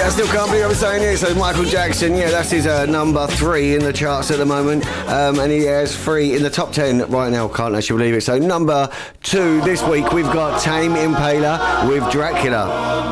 I still can't believe I'm saying it. So Michael Jackson, yeah, that's his number 3 in the charts at the moment. And he has 3 in the top 10 right now. Can't actually believe it. So number 2 this week, we've got Tame Impala with Dracula.